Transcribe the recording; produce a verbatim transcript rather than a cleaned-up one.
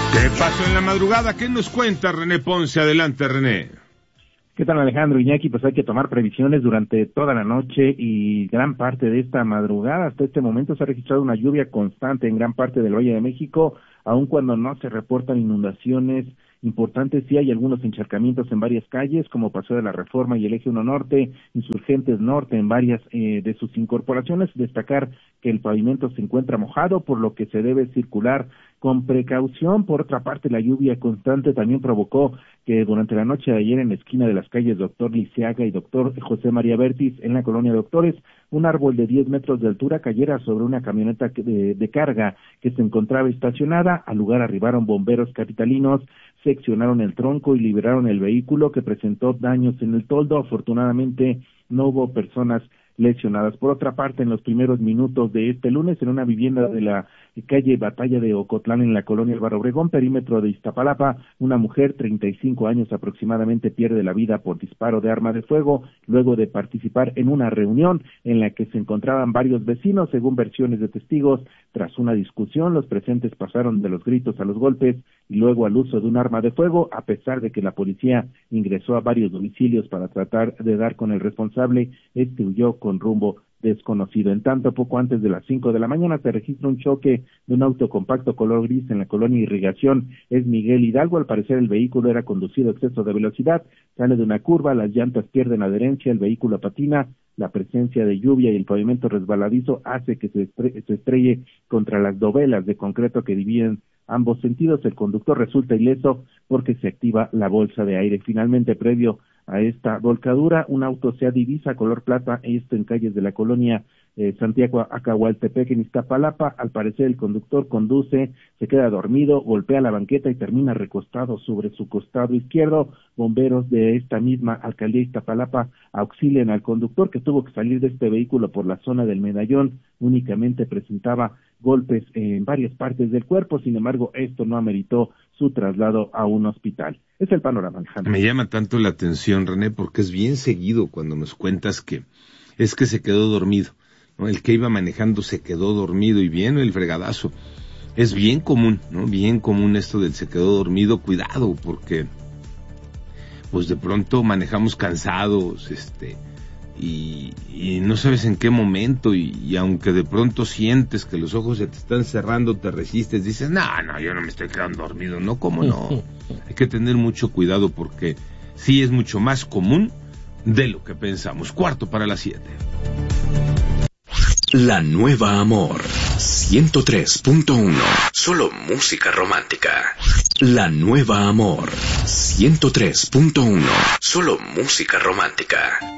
¿Qué pasó en la madrugada? ¿Qué nos cuenta René Ponce? Adelante, René. ¿Qué tal, Alejandro? Iñaki, pues hay que tomar previsiones durante toda la noche y gran parte de esta madrugada. Hasta este momento se ha registrado una lluvia constante en gran parte del Valle de México, aun cuando no se reportan inundaciones importantes. Sí hay algunos encharcamientos en varias calles, como Paseo de la Reforma y el Eje uno Norte, Insurgentes Norte, en varias eh, de sus incorporaciones. Destacar que el pavimento se encuentra mojado, por lo que se debe circular con precaución. Por otra parte, la lluvia constante también provocó que durante la noche de ayer en la esquina de las calles Doctor Lisiaga y Doctor José María Bertis, en la colonia Doctores, un árbol de diez metros de altura cayera sobre una camioneta de, de carga que se encontraba estacionada. Al lugar arribaron bomberos capitalinos, seccionaron el tronco y liberaron el vehículo, que presentó daños en el toldo. Afortunadamente no hubo personas lesionadas. Por otra parte, en los primeros minutos de este lunes, en una vivienda de la calle Batalla de Ocotlán, en la colonia Álvaro Obregón, perímetro de Iztapalapa, una mujer, treinta y cinco años aproximadamente, pierde la vida por disparo de arma de fuego, luego de participar en una reunión en la que se encontraban varios vecinos. Según versiones de testigos, tras una discusión, los presentes pasaron de los gritos a los golpes y luego al uso de un arma de fuego. A pesar de que la policía ingresó a varios domicilios para tratar de dar con el responsable, este huyó con rumbo desconocido. En tanto, poco antes de las cinco de la mañana se registra un choque de un auto compacto color gris en la colonia Irrigación, es Miguel Hidalgo. Al parecer el vehículo era conducido a exceso de velocidad, sale de una curva, las llantas pierden adherencia, el vehículo patina. La presencia de lluvia y el pavimento resbaladizo hace que se, estre- se estrelle contra las dovelas de concreto que dividen ambos sentidos. El conductor resulta ileso porque se activa la bolsa de aire. Finalmente, previo a esta volcadura, un auto Seat Divisa color plata, esto en calles de la colonia eh, Santiago Acahualtepec, en Iztapalapa. Al parecer el conductor conduce, se queda dormido, golpea la banqueta y termina recostado sobre su costado izquierdo. Bomberos de esta misma alcaldía Iztapalapa auxilian al conductor, que tuvo que salir de este vehículo por la zona del Medallón. Únicamente presentaba golpes en varias partes del cuerpo, sin embargo, esto no ameritó su traslado a un hospital. Es el panorama, Alejandro. Me llama tanto la atención, René, porque es bien seguido cuando nos cuentas que es que se quedó dormido, ¿no? El que iba manejando se quedó dormido y viene el fregadazo. Es bien común, ¿no? Bien común esto del se quedó dormido. Cuidado, porque pues de pronto manejamos cansados, este, y, y no sabes en qué momento, y, y aunque de pronto sientes que los ojos se te están cerrando, te resistes, dices, no, no, yo no me estoy quedando dormido. No, ¿cómo no? Hay que tener mucho cuidado porque sí es mucho más común de lo que pensamos. Cuarto para las siete. La Nueva Amor ciento tres punto uno. Solo música romántica. La Nueva Amor ciento tres punto uno. Solo música romántica.